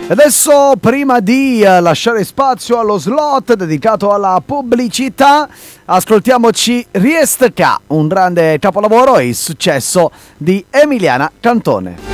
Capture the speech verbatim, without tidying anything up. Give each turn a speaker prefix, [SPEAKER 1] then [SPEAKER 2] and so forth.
[SPEAKER 1] Adesso, prima di eh, lasciare spazio allo slot dedicato alla pubblicità, ascoltiamoci Riesca, un grande capolavoro e il successo di Emiliana Cantone.